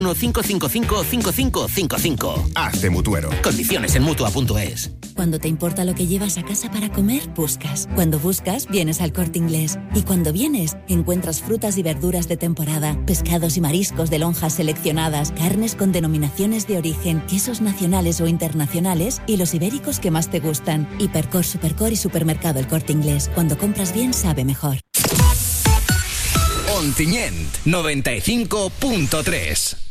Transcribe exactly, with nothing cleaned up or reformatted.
cinco cinco cinco cinco cinco cinco cinco. Hazte mutuero. Condiciones en mutua punto es. Cuando te importa lo que llevas a casa para comer, buscas. Cuando buscas, vienes al Corte Inglés. Y cuando vienes, encuentras frutas y verduras de temporada, pescados y mariscos de lonjas seleccionadas, carnes con denominaciones de origen, quesos nacionales o internacionales y los ibéricos que más te gustan. Hipercor, Supercor y Supermercado El Corte Inglés. Cuando compras bien, sabe mejor. Ontinyent, noventa y cinco punto tres.